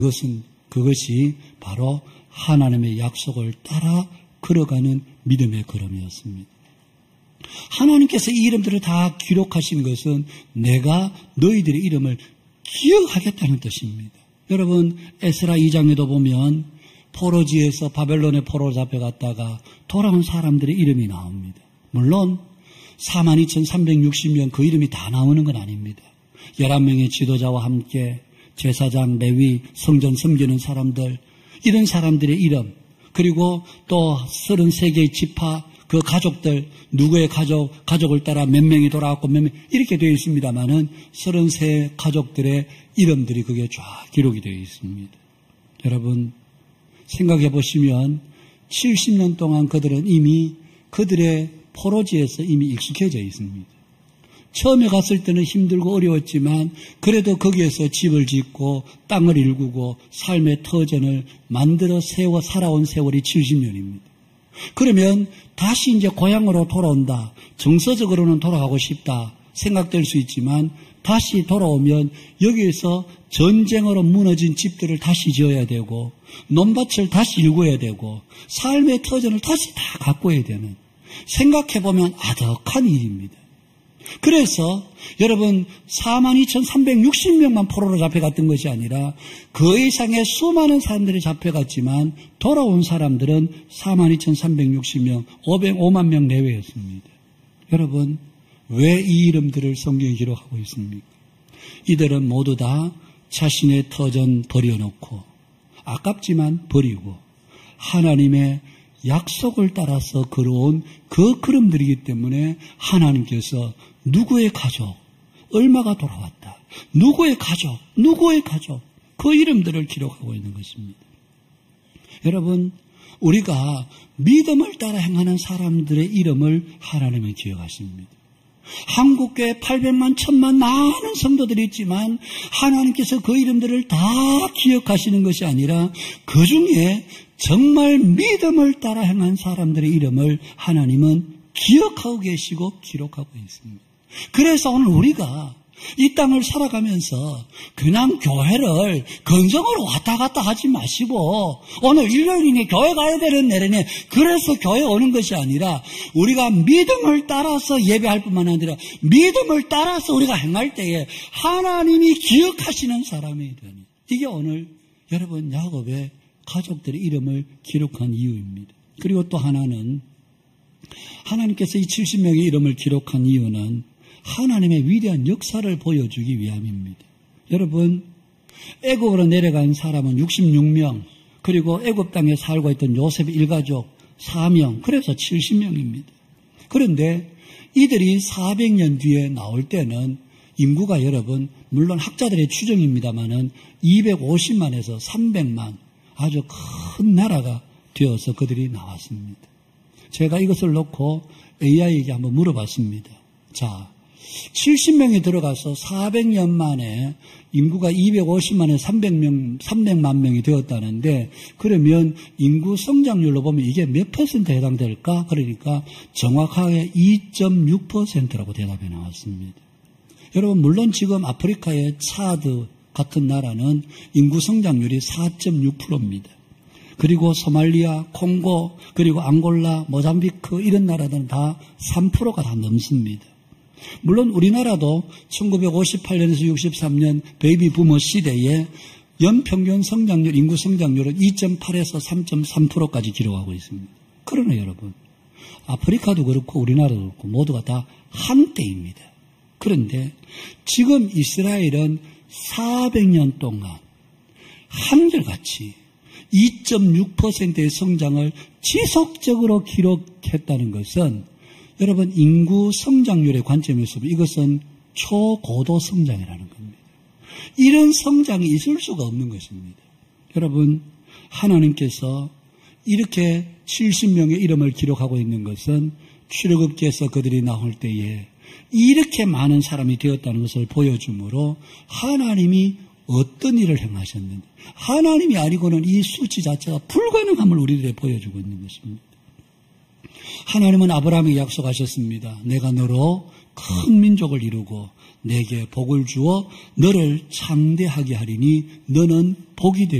그것이 바로 하나님의 약속을 따라 걸어가는 믿음의 걸음이었습니다. 하나님께서 이 이름들을 다 기록하신 것은 내가 너희들의 이름을 기억하겠다는 뜻입니다. 여러분, 에스라 2장에도 보면 포로지에서 바벨론의 포로로 잡혀갔다가 돌아온 사람들의 이름이 나옵니다. 물론 42,360명 그 이름이 다 나오는 건 아닙니다. 11명의 지도자와 함께 제사장, 레위, 성전 섬기는 사람들, 이런 사람들의 이름, 그리고 또 33개의 지파, 그 가족들, 누구의 가족을 따라 몇 명이 돌아왔고 몇 명, 이렇게 되어 있습니다만은 33 가족들의 이름들이 그게 쫙 기록이 되어 있습니다. 여러분, 생각해 보시면 70년 동안 그들은 이미 그들의 포로지에서 이미 익숙해져 있습니다. 처음에 갔을 때는 힘들고 어려웠지만 그래도 거기에서 집을 짓고 땅을 일구고 삶의 터전을 만들어 살아온 세월이 70년입니다. 그러면 다시 이제 고향으로 돌아온다. 정서적으로는 돌아가고 싶다 생각될 수 있지만 다시 돌아오면 여기에서 전쟁으로 무너진 집들을 다시 지어야 되고 논밭을 다시 일구어야 되고 삶의 터전을 다시 다 가꿔야 되는, 생각해보면 아득한 일입니다. 그래서 여러분 42,360명만 포로로 잡혀갔던 것이 아니라 그 이상의 수많은 사람들이 잡혀갔지만 돌아온 사람들은 42,360명, 505만 명 내외였습니다. 여러분, 왜 이 이름들을 성경에 기록하고 있습니까? 이들은 모두 다 자신의 터전 버려놓고 아깝지만 버리고 하나님의 약속을 따라서 걸어온 그 걸음들이기 때문에 하나님께서 누구의 가족, 얼마가 돌아왔다, 누구의 가족, 그 이름들을 기록하고 있는 것입니다. 여러분, 우리가 믿음을 따라 행하는 사람들의 이름을 하나님은 기억하십니다. 한국교회 800만, 1000만 많은 성도들이 있지만 하나님께서 그 이름들을 다 기억하시는 것이 아니라 그 중에 정말 믿음을 따라 행한 사람들의 이름을 하나님은 기억하고 계시고 기록하고 있습니다. 그래서 오늘 우리가 이 땅을 살아가면서 그냥 교회를 건성으로 왔다 갔다 하지 마시고 오늘 일요일이니 교회 가야 되는 내내네 그래서 교회 오는 것이 아니라 우리가 믿음을 따라서 예배할 뿐만 아니라 믿음을 따라서 우리가 행할 때에 하나님이 기억하시는 사람이 되니, 이게 오늘 여러분 야곱의 가족들의 이름을 기록한 이유입니다. 그리고 또 하나는 하나님께서 이 70명의 이름을 기록한 이유는 하나님의 위대한 역사를 보여주기 위함입니다. 여러분, 애굽으로 내려간 사람은 66명, 그리고 애굽 땅에 살고 있던 요셉의 일가족 4명, 그래서 70명입니다. 그런데 이들이 400년 뒤에 나올 때는 인구가 여러분, 물론 학자들의 추정입니다만은 250만에서 300만, 아주 큰 나라가 되어서 그들이 나왔습니다. 제가 이것을 놓고 AI에게 한번 물어봤습니다. 자, 70명이 들어가서 400년 만에 인구가 250만에서 300만 명이 되었다는데, 그러면 인구 성장률로 보면 이게 몇 퍼센트에 해당될까? 그러니까 정확하게 2.6%라고 대답이 나왔습니다. 여러분, 물론 지금 아프리카의 차드 같은 나라는 인구 성장률이 4.6%입니다. 그리고 소말리아, 콩고, 그리고 앙골라, 모잠비크 이런 나라들은 다 3%가 다 넘습니다. 물론 우리나라도 1958년에서 63년 베이비 부머 시대에 연평균 성장률, 인구 성장률은 2.8에서 3.3%까지 기록하고 있습니다. 그러나 여러분, 아프리카도 그렇고 우리나라도 그렇고 모두가 다 한때입니다. 그런데 지금 이스라엘은 400년 동안 한결같이 2.6%의 성장을 지속적으로 기록했다는 것은 여러분 인구 성장률의 관점에서 보면 이것은 초고도 성장이라는 겁니다. 이런 성장이 있을 수가 없는 것입니다. 여러분, 하나님께서 이렇게 70명의 이름을 기록하고 있는 것은 출애굽기에서 그들이 나올 때에 이렇게 많은 사람이 되었다는 것을 보여주므로 하나님이 어떤 일을 행하셨는지, 하나님이 아니고는 이 수치 자체가 불가능함을 우리들에게 보여주고 있는 것입니다. 하나님은 아브라함에게 약속하셨습니다. 내가 너로 큰 민족을 이루고 내게 복을 주어 너를 창대하게 하리니 너는 복이 될